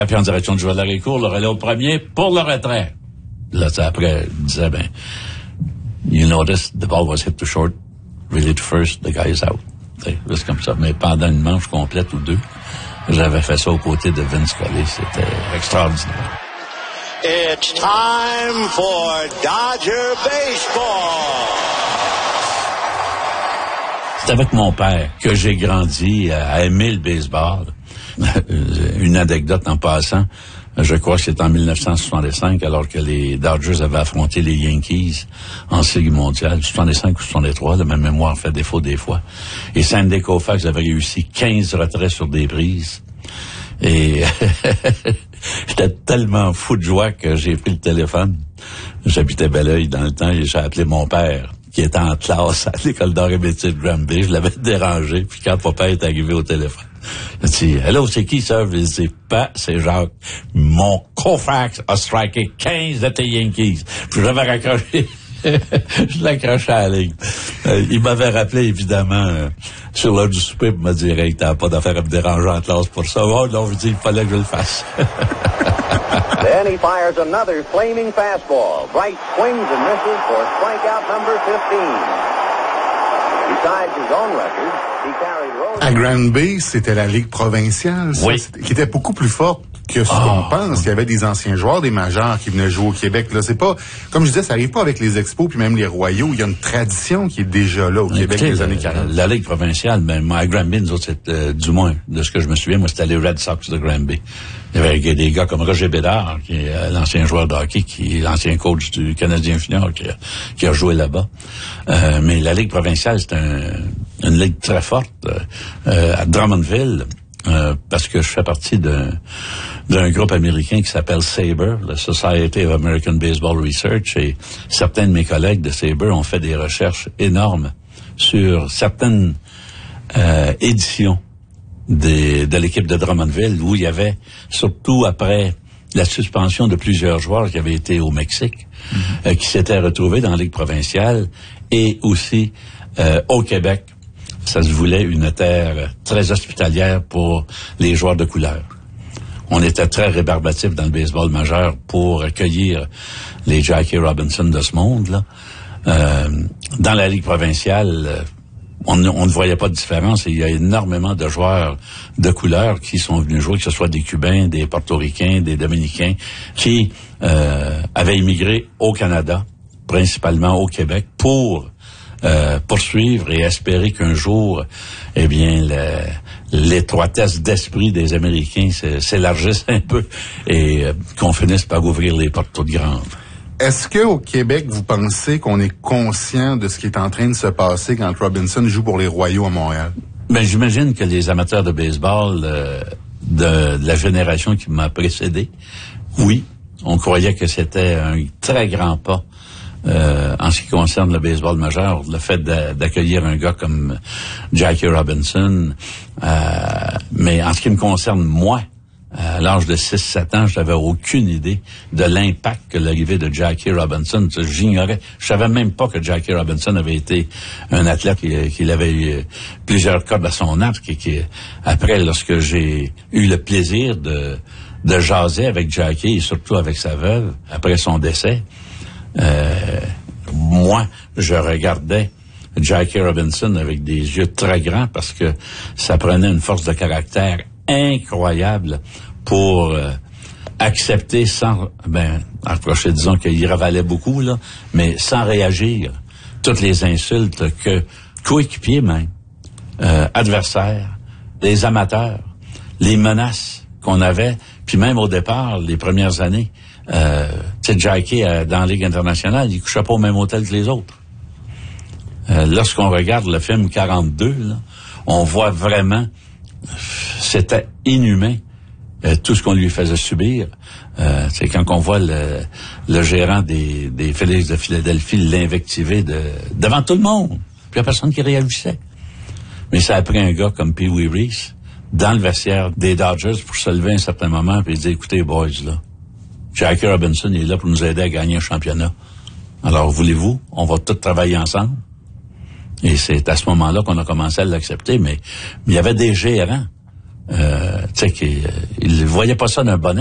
Puis en direction du joueur de la Récourt, le relais au premier pour le retrait. Là, après, il disait, you notice the ball was hit too short, really to first, the guy is out. C'est comme ça. Mais pendant une manche complète ou deux, j'avais fait ça aux côtés de Vince Scully. C'était extraordinaire. It's time for Dodger Baseball. C'est avec mon père que j'ai grandi à aimer le baseball. Une anecdote en passant, je crois que c'est en 1965, alors que les Dodgers avaient affronté les Yankees en Série mondiale, 65 ou 63, la même mémoire fait défaut des fois. Et Sandy Koufax avait réussi 15 retraits sur des prises. Et j'étais tellement fou de joie que j'ai pris le téléphone. J'habitais Belleuil dans le temps et j'ai appelé mon père, qui était en classe à l'école d'art et métiers de Granby. Je l'avais dérangé, puis quand papa est arrivé au téléphone, il a dit « Hello, c'est qui ça? » Je lui ai dit « Pas, c'est Jacques. Mon Koufax a striké 15 de tes Yankees. » Puis j'avais raccroché. Je l'accrochais à la ligne. Il m'avait rappelé, évidemment, sur l'heure du souper pour me dire hey, « T'as pas d'affaire à me déranger en classe pour ça. » Oh non, je dis il fallait que je le fasse. Then he fires another flaming fastball. Bright swings and misses for strikeout number 15. Besides his own record, he carried Rose. À Granby, c'était la Ligue provinciale, ça, oui. Qui était beaucoup plus forte que ce qu'on pense. Il y avait des anciens joueurs, des majeurs qui venaient jouer au Québec. Là, c'est pas, comme je disais, ça arrive pas avec les Expos puis même les Royaux. Il y a une tradition qui est déjà là au Québec des années 40. La Ligue provinciale, même à Granby, nous autres, du moins, de ce que je me souviens, moi, c'était les Red Sox de Granby. Il y avait des gars comme Roger Bédard, qui est l'ancien joueur de hockey, qui est l'ancien coach du Canadien junior, qui a joué là-bas. Mais la Ligue provinciale, c'est une ligue très forte. À Drummondville, parce que je fais partie d'un groupe américain qui s'appelle SABR, la Society of American Baseball Research, et certains de mes collègues de SABR ont fait des recherches énormes sur certaines éditions de l'équipe de Drummondville, où il y avait, surtout après la suspension de plusieurs joueurs qui avaient été au Mexique, qui s'étaient retrouvés dans la Ligue provinciale, et aussi au Québec. Ça se voulait une terre très hospitalière pour les joueurs de couleur. On était très rébarbatifs dans le baseball majeur pour accueillir les Jackie Robinson de ce monde-là. Dans la Ligue provinciale, on ne voyait pas de différence. Il y a énormément de joueurs de couleur qui sont venus jouer, que ce soit des Cubains, des Portoricains, des Dominicains, qui avaient immigré au Canada, principalement au Québec, pour poursuivre et espérer qu'un jour, eh bien, l'étroitesse d'esprit des Américains s'élargisse un peu et qu'on finisse par ouvrir les portes toutes grandes. Est-ce que au Québec, vous pensez qu'on est conscient de ce qui est en train de se passer quand Robinson joue pour les Royaux à Montréal? Ben, j'imagine que les amateurs de baseball de la génération qui m'a précédé, oui, on croyait que c'était un très grand pas en ce qui concerne le baseball majeur, le fait d'accueillir un gars comme Jackie Robinson. Mais en ce qui me concerne, moi, à l'âge de 6-7 ans, je n'avais aucune idée de l'impact que l'arrivée de Jackie Robinson, j'ignorais. Je savais même pas que Jackie Robinson avait été un athlète qu'il avait eu plusieurs cordes à son arc et qui, après, lorsque j'ai eu le plaisir de jaser avec Jackie et surtout avec sa veuve, après son décès, moi, je regardais Jackie Robinson avec des yeux très grands parce que ça prenait une force de caractère incroyable pour accepter sans, approcher, disons qu'il ravalait beaucoup, là, mais sans réagir, toutes les insultes que coéquipiers même, adversaires, les amateurs, les menaces qu'on avait, puis même au départ, les premières années, tu sais, Jackie, dans la Ligue internationale, il couchait pas au même hôtel que les autres. Lorsqu'on regarde le film 42, là, on voit vraiment, c'était inhumain, tout ce qu'on lui faisait subir. C'est quand on voit le gérant des Phillies de Philadelphie l'invectiver devant tout le monde. Puis il n'y a personne qui réagissait. Mais ça a pris un gars comme Pee Wee Reese dans le vestiaire des Dodgers pour se lever à un certain moment et dire, écoutez, boys, là, Jackie Robinson est là pour nous aider à gagner un championnat. Alors, voulez-vous, on va tous travailler ensemble? Et c'est à ce moment-là qu'on a commencé à l'accepter, mais il y avait des gérants Tu sais, qu'il voyait pas ça d'un bon